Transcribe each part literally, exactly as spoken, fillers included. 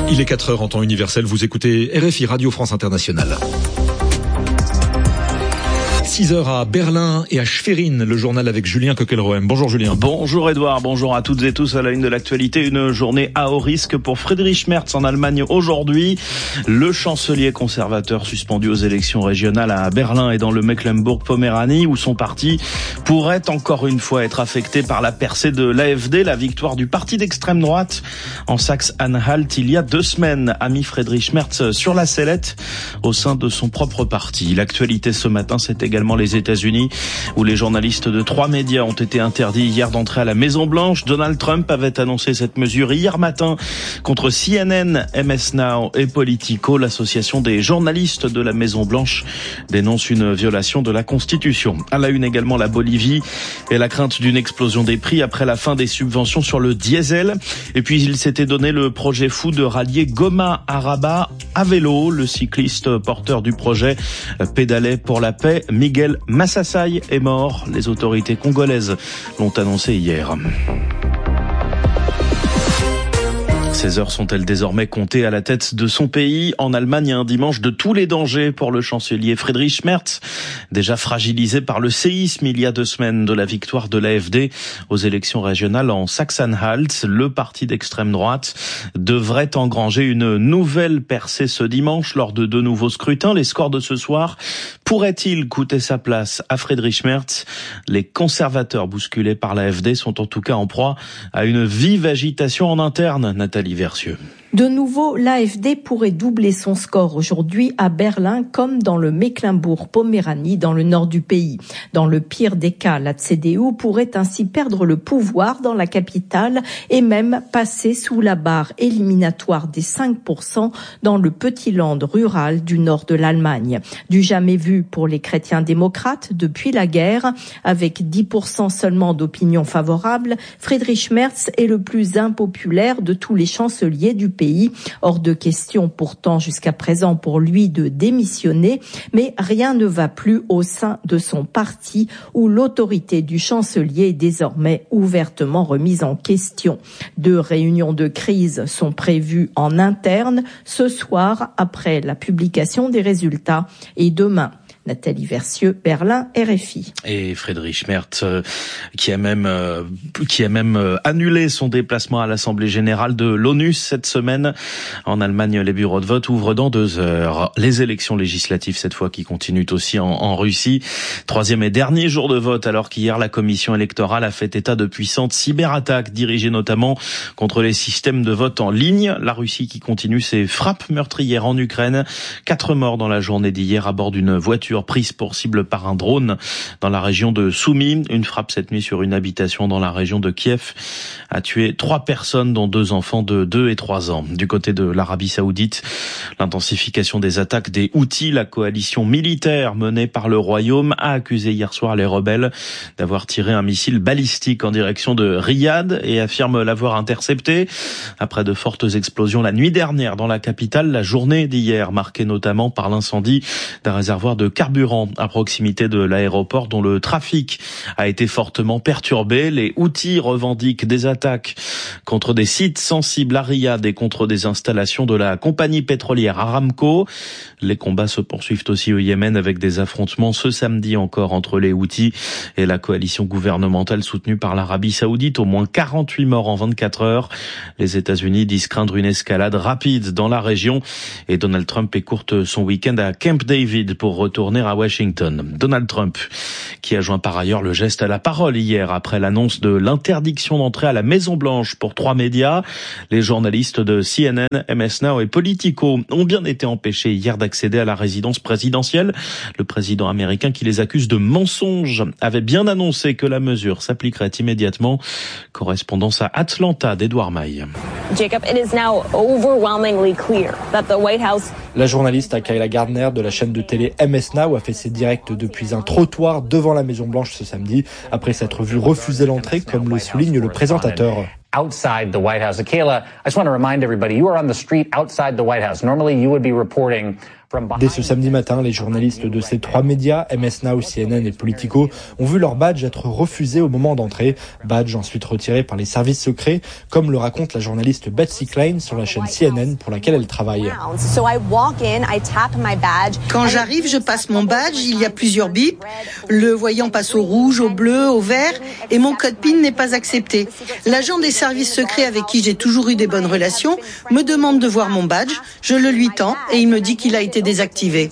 Il est quatre heures en temps universel, vous écoutez R F I Radio France Internationale. six heures à Berlin et à Schwerin, le journal avec Julien Coquelroem. Bonjour Julien. Bonjour Edouard, bonjour à toutes et tous. À la une de l'actualité, une journée à haut risque pour Friedrich Merz en Allemagne aujourd'hui. Le chancelier conservateur suspendu aux élections régionales à Berlin et dans le Mecklembourg-Poméranie, où son parti pourrait encore une fois être affecté par la percée de l'A F D, la victoire du parti d'extrême droite en Saxe-Anhalt il y a deux semaines, a mis Friedrich Merz sur la sellette au sein de son propre parti. L'actualité ce matin, c'est également les États-Unis, où les journalistes de trois médias ont été interdits hier d'entrer à la Maison-Blanche. Donald Trump avait annoncé cette mesure hier matin contre C N N, M S Now et Politico. L'association des journalistes de la Maison-Blanche dénonce une violation de la Constitution. À la une également, la Bolivie et la crainte d'une explosion des prix après la fin des subventions sur le diesel. Et puis, il s'était donné le projet fou de rallier Goma à Rabat à vélo. Le cycliste porteur du projet pédalait pour la paix. Miguel Massassai est mort. Les autorités congolaises l'ont annoncé hier. Ces heures sont-elles désormais comptées à la tête de son pays? En Allemagne, un dimanche de tous les dangers pour le chancelier Friedrich Merz, déjà fragilisé par le séisme il y a deux semaines de la victoire de l'A F D aux élections régionales en Saxe-Anhalt. Le parti d'extrême droite devrait engranger une nouvelle percée ce dimanche lors de deux nouveaux scrutins. Les scores de ce soir pourraient-ils coûter sa place à Friedrich Merz? Les conservateurs bousculés par l'A F D sont en tout cas en proie à une vive agitation en interne. Nathalie Versieux. De nouveau, l'A F D pourrait doubler son score aujourd'hui à Berlin comme dans le Mecklembourg-Poméranie dans le nord du pays. Dans le pire des cas, la C D U pourrait ainsi perdre le pouvoir dans la capitale et même passer sous la barre éliminatoire des cinq pour cent dans le petit land rural du nord de l'Allemagne. Du jamais vu pour les chrétiens démocrates depuis la guerre. Avec dix pour cent seulement d'opinion favorable, Friedrich Merz est le plus impopulaire de tous les chanceliers du pays. Hors de question pourtant jusqu'à présent pour lui de démissionner, mais rien ne va plus au sein de son parti où l'autorité du chancelier est désormais ouvertement remise en question. Deux réunions de crise sont prévues en interne ce soir après la publication des résultats et demain. Nathalie Versieux, Berlin, R F I. Et Friedrich Merz, euh, qui a même euh, qui a même euh, annulé son déplacement à l'Assemblée générale de l'ONU cette semaine. En Allemagne, les bureaux de vote ouvrent dans deux heures. Les élections législatives, cette fois, qui continuent aussi en, en Russie. Troisième et dernier jour de vote, alors qu'hier, la commission électorale a fait état de puissantes cyberattaques, dirigées notamment contre les systèmes de vote en ligne. La Russie qui continue ses frappes meurtrières en Ukraine. Quatre morts dans la journée d'hier à bord d'une voiture prise pour cible par un drone dans la région de Soumy. Une frappe cette nuit sur une habitation dans la région de Kiev a tué trois personnes, dont deux enfants de deux et trois ans. Du côté de l'Arabie Saoudite, l'intensification des attaques des Houthis, la coalition militaire menée par le Royaume, a accusé hier soir les rebelles d'avoir tiré un missile balistique en direction de Riyad et affirme l'avoir intercepté. Après de fortes explosions la nuit dernière dans la capitale, la journée d'hier marquée notamment par l'incendie d'un réservoir de carburant à proximité de l'aéroport dont le trafic a été fortement perturbé. Les Houthis revendiquent des attaques contre des sites sensibles à Riyad et contre des installations de la compagnie pétrolière Aramco. Les combats se poursuivent aussi au Yémen avec des affrontements ce samedi encore entre les Houthis et la coalition gouvernementale soutenue par l'Arabie Saoudite. Au moins quarante-huit morts en vingt-quatre heures. Les États-Unis disent craindre une escalade rapide dans la région et Donald Trump écourte son week-end à Camp David pour retourner à Washington. Donald Trump, qui a joint par ailleurs le geste à la parole hier après l'annonce de l'interdiction d'entrée à la Maison-Blanche pour trois médias. Les journalistes de C N N, M S Now et Politico ont bien été empêchés hier d'accéder à la résidence présidentielle. Le président américain, qui les accuse de mensonges, avait bien annoncé que la mesure s'appliquerait immédiatement. Correspondance à Atlanta d'Edouard Maille. Jacob, it is now overwhelmingly clear that the White House... La journaliste Kayla Gardner de la chaîne de télé M S Now a fait ses directs depuis un trottoir devant la Maison-Blanche ce samedi, après s'être vu refuser l'entrée, comme le souligne le présentateur. Outside the White House. Kayla, I just want to remind everybody, you are on the street outside the White House. Normally you would be reporting Dès ce samedi matin, les journalistes de ces trois médias, M S Now, C N N et Politico, ont vu leur badge être refusé au moment d'entrée. Badge ensuite retiré par les services secrets, comme le raconte la journaliste Betsy Klein sur la chaîne C N N pour laquelle elle travaille. Quand j'arrive, je passe mon badge, il y a plusieurs bips. Le voyant passe au rouge, au bleu, au vert et mon code PIN n'est pas accepté. L'agent des services secrets avec qui j'ai toujours eu des bonnes relations me demande de voir mon badge, je le lui tends et il me dit qu'il a été désactivé.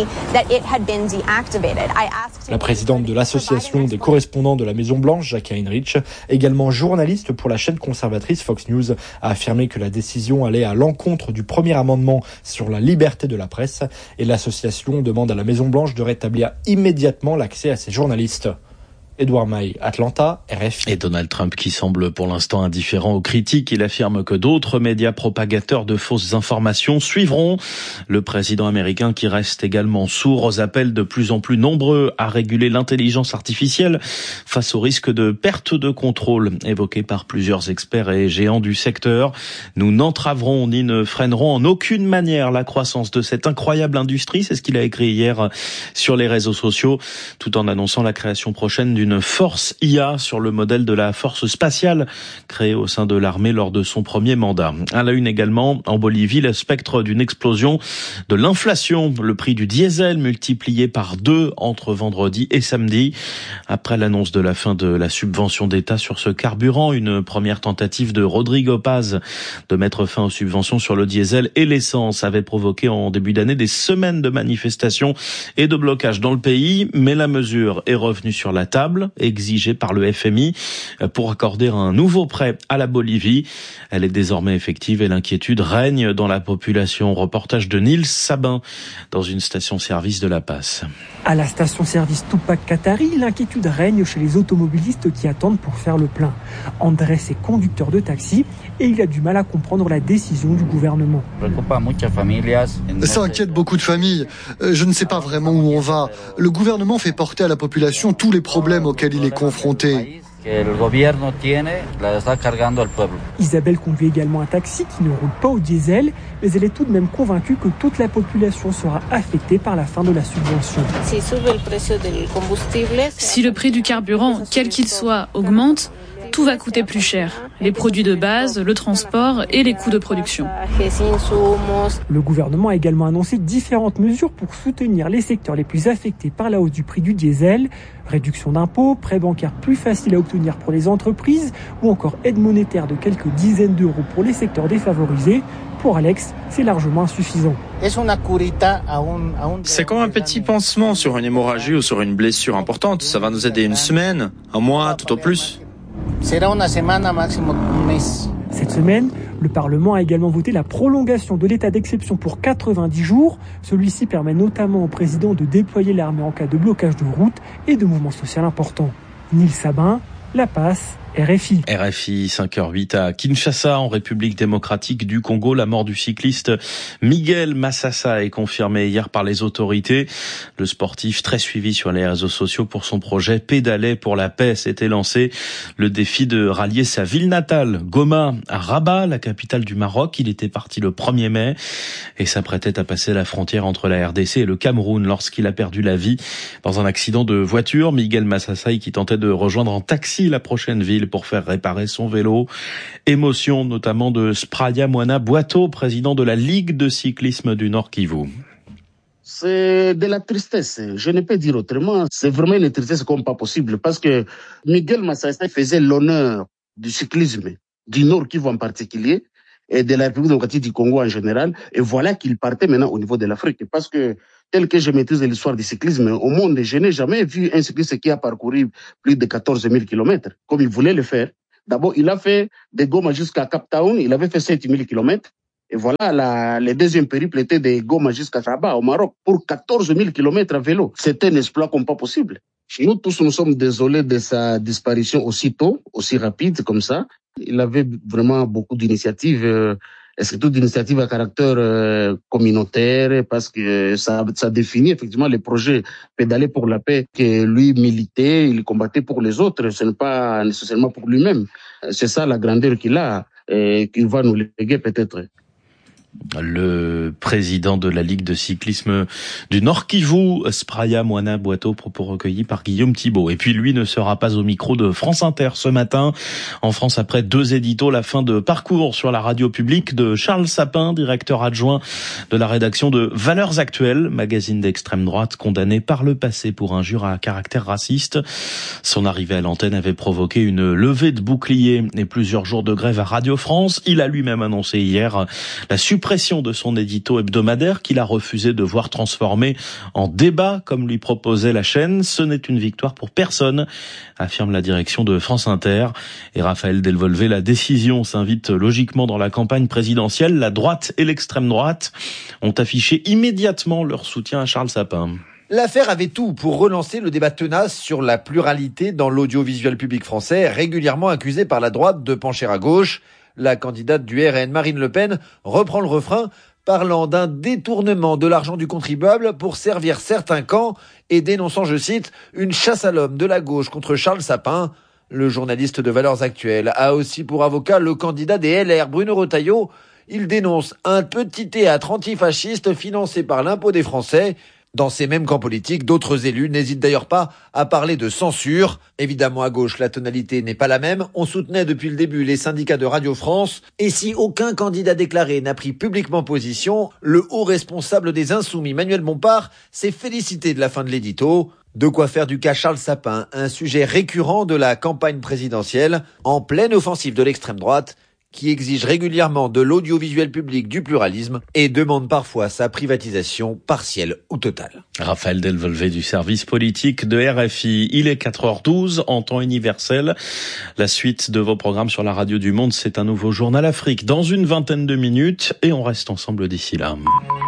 La présidente de l'association des correspondants de la Maison-Blanche, Jackie Heinrich, également journaliste pour la chaîne conservatrice Fox News, a affirmé que la décision allait à l'encontre du premier amendement sur la liberté de la presse et l'association demande à la Maison-Blanche de rétablir immédiatement l'accès à ses journalistes. Edouard Maille, Atlanta, R F I. Et Donald Trump qui semble pour l'instant indifférent aux critiques. Il affirme que d'autres médias propagateurs de fausses informations suivront. Le président américain qui reste également sourd aux appels de plus en plus nombreux à réguler l'intelligence artificielle face au risque de perte de contrôle évoqué par plusieurs experts et géants du secteur. Nous n'entraverons ni ne freinerons en aucune manière la croissance de cette incroyable industrie. C'est ce qu'il a écrit hier sur les réseaux sociaux, tout en annonçant la création prochaine d'une une force I A sur le modèle de la force spatiale créée au sein de l'armée lors de son premier mandat. À la une également, en Bolivie, le spectre d'une explosion de l'inflation. Le prix du diesel multiplié par deux entre vendredi et samedi. Après l'annonce de la fin de la subvention d'État sur ce carburant, une première tentative de Rodrigo Paz de mettre fin aux subventions sur le diesel et l'essence avait provoqué en début d'année des semaines de manifestations et de blocages dans le pays. Mais la mesure est revenue sur la table, exigée par le F M I pour accorder un nouveau prêt à la Bolivie. Elle est désormais effective et l'inquiétude règne dans la population. Reportage de Nils Sabin dans une station-service de La Paz. À la station-service Tupac Katari, l'inquiétude règne chez les automobilistes qui attendent pour faire le plein. Andrés est conducteur de taxi et il a du mal à comprendre la décision du gouvernement. Ça inquiète beaucoup de familles. Je ne sais pas vraiment où on va. Le gouvernement fait porter à la population tous les problèmes auxquels il est confronté. Isabelle conduit également un taxi qui ne roule pas au diesel, mais elle est tout de même convaincue que toute la population sera affectée par la fin de la subvention. Si le prix du carburant, quel qu'il soit, augmente, tout va coûter plus cher. Les produits de base, le transport et les coûts de production. Le gouvernement a également annoncé différentes mesures pour soutenir les secteurs les plus affectés par la hausse du prix du diesel. Réduction d'impôts, prêts bancaires plus faciles à obtenir pour les entreprises ou encore aide monétaire de quelques dizaines d'euros pour les secteurs défavorisés. Pour Alex, c'est largement insuffisant. C'est comme un petit pansement sur une hémorragie ou sur une blessure importante. Ça va nous aider une semaine, un mois, tout au plus. Cette semaine, le Parlement a également voté la prolongation de l'état d'exception pour quatre-vingt-dix jours. Celui-ci permet notamment au président de déployer l'armée en cas de blocage de route et de mouvements sociaux importants. Nils Sabin, La Paz, R F I. R F I, cinq heures huit à Kinshasa, en République démocratique du Congo. La mort du cycliste Miguel Massassa est confirmée hier par les autorités. Le sportif, très suivi sur les réseaux sociaux pour son projet Pédaler pour la paix, s'était lancé le défi de rallier sa ville natale, Goma, à Rabat, la capitale du Maroc. Il était parti le premier mai et s'apprêtait à passer la frontière entre la R D C et le Cameroun lorsqu'il a perdu la vie dans un accident de voiture. Miguel Massassa, qui tentait de rejoindre en taxi la prochaine ville pour faire réparer son vélo. Émotion notamment de Spraya Moana Boito, président de la Ligue de cyclisme du Nord Kivu. C'est de la tristesse, je ne peux dire autrement. C'est vraiment une tristesse comme pas possible parce que Miguel Massassa faisait l'honneur du cyclisme du Nord Kivu en particulier et de la République démocratique du Congo en général. Et voilà qu'il partait maintenant au niveau de l'Afrique parce que tel que je maîtrise l'histoire du cyclisme au monde, je n'ai jamais vu un cycliste qui a parcouru plus de quatorze mille kilomètres, comme il voulait le faire. D'abord, il a fait de Goma jusqu'à Cape Town, il avait fait sept mille kilomètres. Et voilà, la, le deuxième périple était de Goma jusqu'à Rabat, au Maroc, pour quatorze mille kilomètres à vélo. C'était un exploit comme pas possible. Nous tous, nous sommes désolés de sa disparition aussi tôt, aussi rapide comme ça. Il avait vraiment beaucoup d'initiatives, euh, et surtout d'initiatives à caractère euh, communautaire, parce que ça, ça définit effectivement les projets Pédaler pour la paix que lui militait, il combattait pour les autres, ce n'est pas nécessairement pour lui-même. C'est ça la grandeur qu'il a et qu'il va nous léguer peut-être. Le président de la Ligue de cyclisme du Nord Kivu, Spraya Moana Boito, propos recueillis par Guillaume Thibault. Et puis lui ne sera pas au micro de France Inter ce matin. En France, après deux éditos, la fin de parcours sur la radio publique de Charles Sapin, directeur adjoint de la rédaction de Valeurs Actuelles, magazine d'extrême droite condamné par le passé pour injure à caractère raciste. Son arrivée à l'antenne avait provoqué une levée de boucliers et plusieurs jours de grève à Radio France. Il a lui-même annoncé hier la suppression de son édito hebdomadaire qu'il a refusé de voir transformé en débat comme lui proposait la chaîne. Ce n'est une victoire pour personne, affirme la direction de France Inter. Et Raphaël Delvolvé, la décision s'invite logiquement dans la campagne présidentielle. La droite et l'extrême droite ont affiché immédiatement leur soutien à Charles Sapin. L'affaire avait tout pour relancer le débat tenace sur la pluralité dans l'audiovisuel public français, régulièrement accusé par la droite de pencher à gauche. La candidate du R N, Marine Le Pen, reprend le refrain, parlant d'un détournement de l'argent du contribuable pour servir certains camps et dénonçant, je cite, une chasse à l'homme de la gauche contre Charles Sapin. Le journaliste de Valeurs Actuelles a aussi pour avocat le candidat des L R, Bruno Retailleau. Il dénonce un petit théâtre antifasciste financé par l'impôt des Français. Dans ces mêmes camps politiques, d'autres élus n'hésitent d'ailleurs pas à parler de censure. Évidemment, à gauche, la tonalité n'est pas la même. On soutenait depuis le début les syndicats de Radio France. Et si aucun candidat déclaré n'a pris publiquement position, le haut responsable des Insoumis, Manuel Bompard, s'est félicité de la fin de l'édito. De quoi faire du cas Charles Sapin un sujet récurrent de la campagne présidentielle, en pleine offensive de l'extrême droite, qui exige régulièrement de l'audiovisuel public du pluralisme et demande parfois sa privatisation partielle ou totale. Raphaël Delvolvé du service politique de R F I. Il est quatre heures douze en temps universel. La suite de vos programmes sur la radio du Monde, c'est un nouveau journal Afrique dans une vingtaine de minutes et on reste ensemble d'ici là.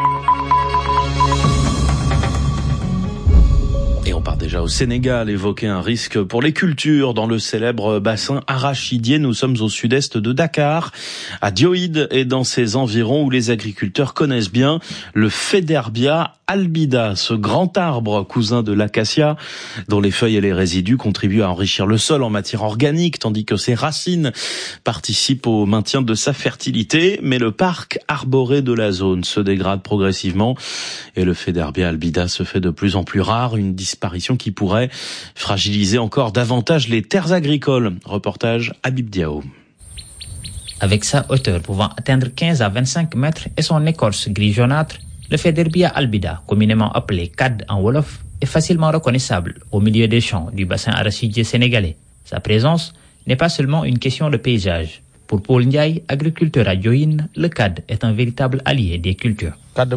Et on part déjà au Sénégal, évoquer un risque pour les cultures dans le célèbre bassin arachidier. Nous sommes au sud-est de Dakar, à Dioïde et dans ses environs où les agriculteurs connaissent bien le Féderbia albida, ce grand arbre cousin de l'acacia dont les feuilles et les résidus contribuent à enrichir le sol en matière organique tandis que ses racines participent au maintien de sa fertilité. Mais le parc arboré de la zone se dégrade progressivement et le Féderbia albida se fait de plus en plus rare, une disparition qui pourrait fragiliser encore davantage les terres agricoles. Reportage Habib Diao. Avec sa hauteur pouvant atteindre quinze à vingt-cinq mètres et son écorce gris jaunâtre, le Féderbia albida, communément appelé cad en wolof, est facilement reconnaissable au milieu des champs du bassin arachidier sénégalais. Sa présence n'est pas seulement une question de paysage. Pour Paul Ndiaye, agriculteur à Diohine, le cad est un véritable allié des cultures.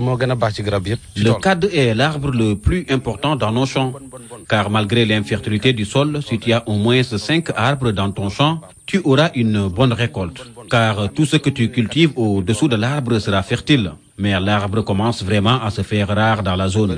Le cad est l'arbre le plus important dans nos champs, car malgré l'infertilité du sol, si tu as au moins cinq arbres dans ton champ, tu auras une bonne récolte, car tout ce que tu cultives au-dessous de l'arbre sera fertile. Mais l'arbre commence vraiment à se faire rare dans la zone.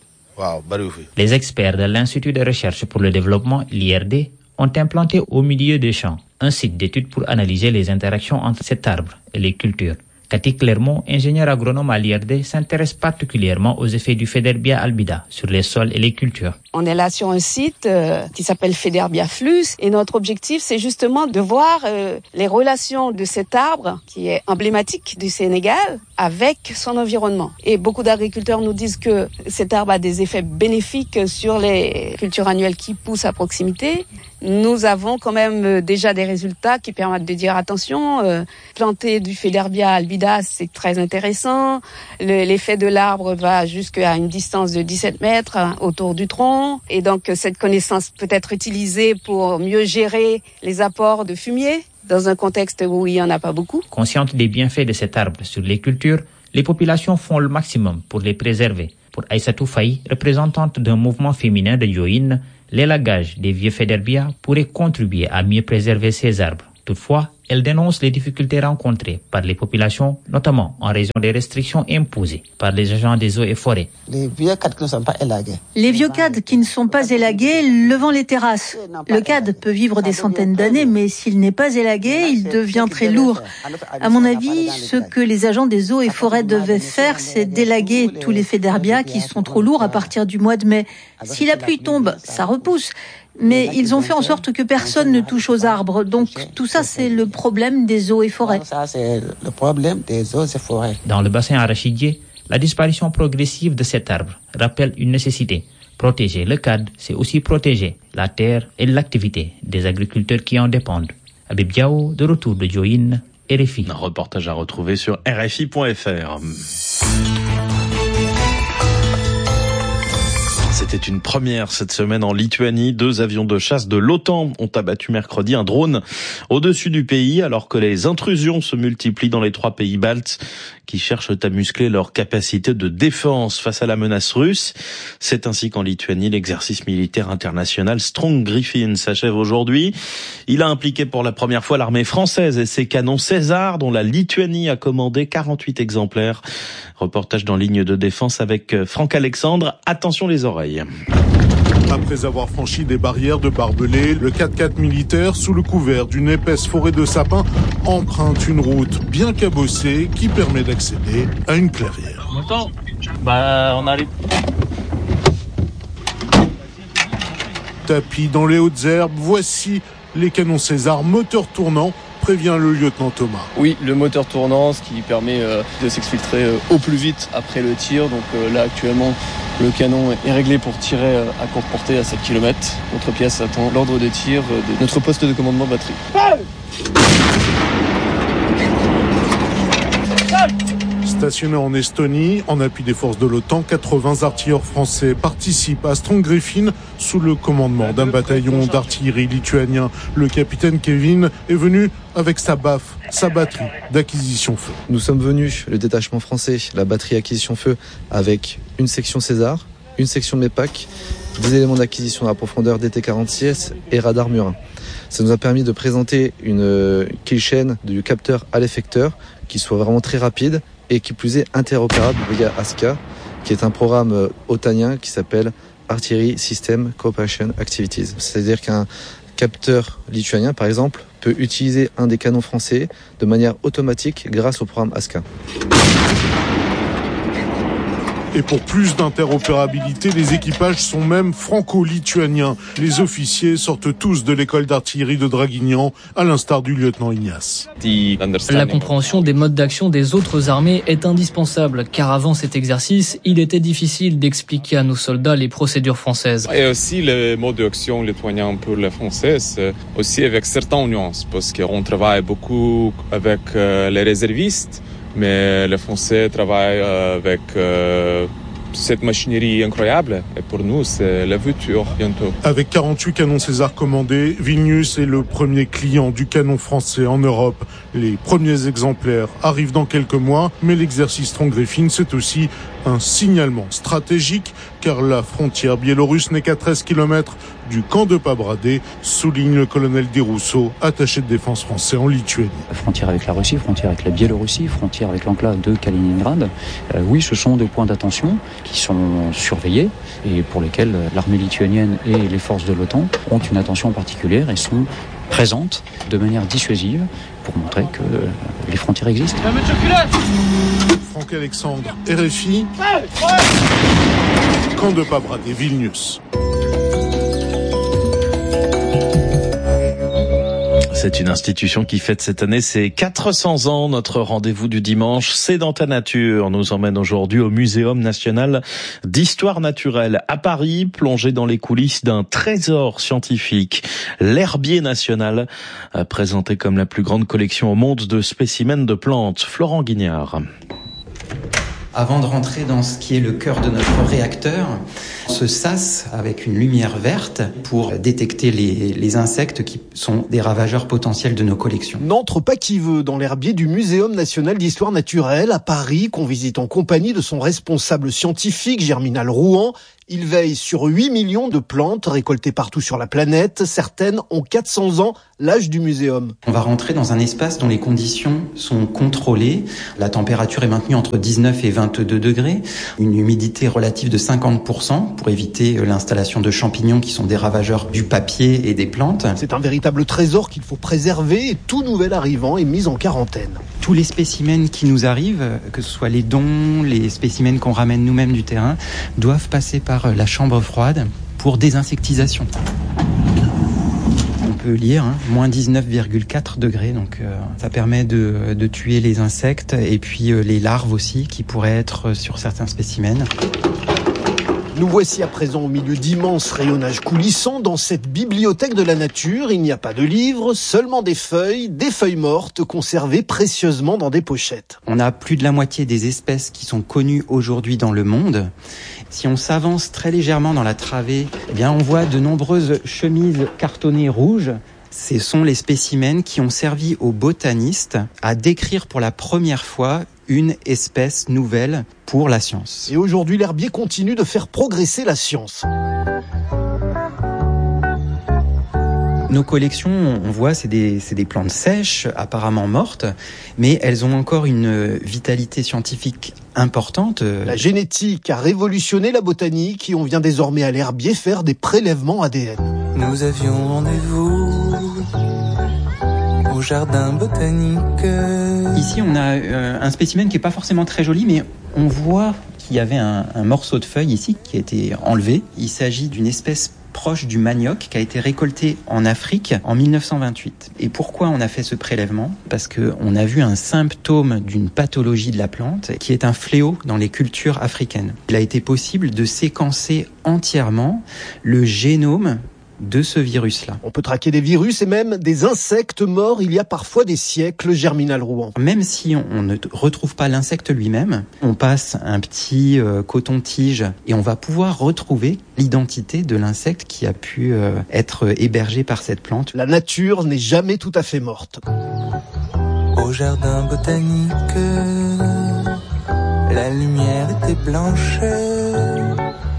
Les experts de l'Institut de recherche pour le développement, l'I R D, ont implanté au milieu des champs un site d'études pour analyser les interactions entre cet arbre et les cultures. Cathy Clermont, ingénieur agronome à l'I R D, s'intéresse particulièrement aux effets du Féderbia albida sur les sols et les cultures. On est là sur un site euh, qui s'appelle Féderbia Flux et notre objectif, c'est justement de voir euh, les relations de cet arbre qui est emblématique du Sénégal avec son environnement. Et beaucoup d'agriculteurs nous disent que cet arbre a des effets bénéfiques sur les cultures annuelles qui poussent à proximité. Nous avons quand même déjà des résultats qui permettent de dire attention, euh, planter du Féderbia albida, c'est très intéressant. Le, l'effet de l'arbre va jusqu'à une distance de dix-sept mètres hein, autour du tronc. Et donc cette connaissance peut être utilisée pour mieux gérer les apports de fumier dans un contexte où il n'y en a pas beaucoup. Conscientes des bienfaits de cet arbre sur les cultures, les populations font le maximum pour les préserver. Pour Aïssatou Faye, représentante d'un mouvement féminin de Diohine, l'élagage des vieux Féderbia pourrait contribuer à mieux préserver ces arbres. Toutefois, elle dénonce les difficultés rencontrées par les populations, notamment en raison des restrictions imposées par les agents des eaux et forêts. Les vieux cadres qui ne sont pas élagués. Les vieux cadres qui ne sont pas élagués, levant les terrasses. Le cadre peut vivre des centaines d'années, mais s'il n'est pas élagué, il devient très lourd. À mon avis, ce que les agents des eaux et forêts devaient faire, c'est d'élaguer tous les Féderbia qui sont trop lourds à partir du mois de mai. Si la pluie tombe, ça repousse. Mais ils ont fait en sorte que personne ne touche aux arbres. Donc tout ça, c'est le problème des eaux et forêts. Ça, c'est le problème des eaux et forêts. Dans le bassin arachidier, la disparition progressive de cet arbre rappelle une nécessité. Protéger le cadre, c'est aussi protéger la terre et l'activité des agriculteurs qui en dépendent. Habib Diao, de retour de Diohine, R F I. Un reportage à retrouver sur R F I point F R. C'était une première cette semaine en Lituanie. Deux avions de chasse de l'OTAN ont abattu mercredi un drone au-dessus du pays alors que les intrusions se multiplient dans les trois pays baltes qui cherchent à muscler leur capacité de défense face à la menace russe. C'est ainsi qu'en Lituanie, l'exercice militaire international Strong Griffin s'achève aujourd'hui. Il a impliqué pour la première fois l'armée française et ses canons César dont la Lituanie a commandé quarante-huit exemplaires. Reportage dans Ligne de défense avec Franck Alexandre. Attention les oreilles. Après avoir franchi des barrières de barbelés, le quatre-quatre militaire, sous le couvert d'une épaisse forêt de sapins, emprunte une route bien cabossée qui permet d'accéder à une clairière. Bah, on arrive. Tapis dans les hautes herbes, voici les canons César, moteur tournant, prévient le lieutenant Thomas. Oui, le moteur tournant, ce qui permet euh, de s'exfiltrer euh, au plus vite après le tir. Donc euh, là, actuellement, le canon est réglé pour tirer euh, à courte portée à sept kilomètres. Notre pièce attend l'ordre de tir euh, de notre poste de commandement batterie. Stationné en Estonie, en appui des forces de l'OTAN, quatre-vingts artilleurs français participent à Strong Griffin sous le commandement d'un bataillon d'artillerie lituanien. Le capitaine Kevin est venu avec sa B A F, sa batterie d'acquisition feu. Nous sommes venus, le détachement français, la batterie acquisition feu, avec une section César, une section MEPAC, des éléments d'acquisition à la profondeur D T quarante-six et radar Murin. Ça nous a permis de présenter une kill chain du capteur à l'effecteur qui soit vraiment très rapide et qui plus est interopérable via ASCA, qui est un programme otanien qui s'appelle Artillery System Cooperation Activities. C'est-à-dire qu'un capteur lituanien, par exemple, peut utiliser un des canons français de manière automatique grâce au programme ASCA. Et pour plus d'interopérabilité, les équipages sont même franco-lituaniens. Les officiers sortent tous de l'école d'artillerie de Draguignan, à l'instar du lieutenant Ignace. La compréhension des modes d'action des autres armées est indispensable, car avant cet exercice, il était difficile d'expliquer à nos soldats les procédures françaises. Et aussi les modes d'action lituaniens pour les Françaises, aussi avec certaines nuances, parce qu'on travaille beaucoup avec les réservistes, mais les Français travaillent avec euh, cette machinerie incroyable. Et pour nous, c'est la future bientôt. Avec quarante-huit canons César commandés, Vilnius est le premier client du canon français en Europe. Les premiers exemplaires arrivent dans quelques mois, mais l'exercice Strong Griffin, c'est aussi un signalement stratégique, car la frontière biélorusse n'est qu'à treize kilomètres du camp de Pabradé, souligne le colonel Desrousseaux, attaché de défense français en Lituanie. Frontière avec la Russie, frontière avec la Biélorussie, frontière avec l'enclave de Kaliningrad. Euh, oui, ce sont des points d'attention qui sont surveillés et pour lesquels l'armée lituanienne et les forces de l'OTAN ont une attention particulière et sont présentes de manière dissuasive pour montrer que les frontières existent. Franck Alexandre, R F I, camp de Pabradé, Vilnius. C'est une institution qui fête cette année ses quatre cents ans. Notre rendez-vous du dimanche, c'est dans ta nature. Nous emmène aujourd'hui au Muséum national d'histoire naturelle à Paris, plongé dans les coulisses d'un trésor scientifique. L'herbier national, présenté comme la plus grande collection au monde de spécimens de plantes. Florent Guignard. Avant de rentrer dans ce qui est le cœur de notre réacteur, ce sas avec une lumière verte pour détecter les, les insectes qui sont des ravageurs potentiels de nos collections. N'entre pas qui veut dans l'herbier du Muséum national d'histoire naturelle à Paris, qu'on visite en compagnie de son responsable scientifique, Germinal Rouen. Il veille sur huit millions de plantes récoltées partout sur la planète. Certaines ont quatre cents ans, l'âge du muséum. On va rentrer dans un espace dont les conditions sont contrôlées. La température est maintenue entre dix-neuf et vingt-deux degrés. Une humidité relative de cinquante pour cent pour éviter l'installation de champignons qui sont des ravageurs du papier et des plantes. C'est un véritable trésor qu'il faut préserver et tout nouvel arrivant est mis en quarantaine. Tous les spécimens qui nous arrivent, que ce soit les dons, les spécimens qu'on ramène nous-mêmes du terrain, doivent passer par la chambre froide pour désinsectisation. On peut lire, hein, moins dix-neuf virgule quatre degrés, donc euh, ça permet de, de tuer les insectes et puis euh, les larves aussi qui pourraient être sur certains spécimens. Nous voici à présent au milieu d'immenses rayonnages coulissants. Dans cette bibliothèque de la nature, il n'y a pas de livres, seulement des feuilles, des feuilles mortes conservées précieusement dans des pochettes. On a plus de la moitié des espèces qui sont connues aujourd'hui dans le monde. Si on s'avance très légèrement dans la travée, eh bien on voit de nombreuses chemises cartonnées rouges. Ce sont les spécimens qui ont servi aux botanistes à décrire pour la première fois une espèce nouvelle pour la science. Et aujourd'hui, l'herbier continue de faire progresser la science. Nos collections, on voit, c'est des, c'est des plantes sèches, apparemment mortes, mais elles ont encore une vitalité scientifique importante. La génétique a révolutionné la botanique et on vient désormais à l'herbier faire des prélèvements A D N. Nous avions rendez-vous au jardin botanique. Ici, on a euh, un spécimen qui est pas forcément très joli, mais on voit qu'il y avait un, un morceau de feuille ici qui a été enlevé. Il s'agit d'une espèce proche du manioc qui a été récolté en Afrique en mille neuf cent vingt-huit. Et pourquoi on a fait ce prélèvement ? Parce qu'on a vu un symptôme d'une pathologie de la plante qui est un fléau dans les cultures africaines. Il a été possible de séquencer entièrement le génome de ce virus-là. On peut traquer des virus et même des insectes morts il y a parfois des siècles, Germinal Rouen. Même si on ne retrouve pas l'insecte lui-même, on passe un petit euh, coton-tige et on va pouvoir retrouver l'identité de l'insecte qui a pu euh, être hébergé par cette plante. La nature n'est jamais tout à fait morte. Au jardin botanique, la lumière était blanche.